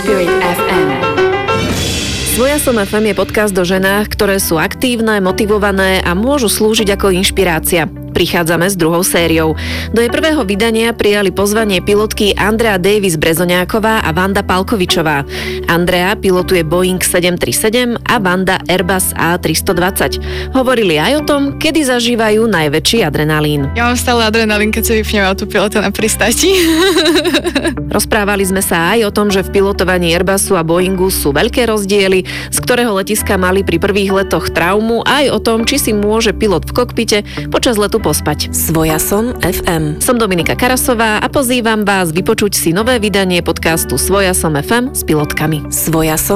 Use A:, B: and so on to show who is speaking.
A: Spirit FM. Svojasom FM je podcast o ženách, ktoré sú aktívne, motivované a môžu slúžiť ako inšpirácia. Prichádzame s druhou sériou. Do jej prvého vydania prijali pozvanie pilotky Andrea Davis Brezoňáková a Vanda Palkovičová. Andrea pilotuje Boeing 737 a Vanda Airbus A320. Hovorili aj o tom, kedy zažívajú najväčší adrenalín.
B: Ja mám stále adrenalín, keď sa vypnem autopilota na pristáti.
A: Rozprávali sme sa aj o tom, že v pilotovaní Airbusu a Boeingu sú veľké rozdiely, z ktorého letiska mali pri prvých letoch traumu, aj o tom, či si môže pilot v kokpite počas letu pospať. Svojasom FM. Som Dominika Karasová a pozývam vás vypočuť si nové vydanie podcastu Svojasom FM s pilotkami. Svojasom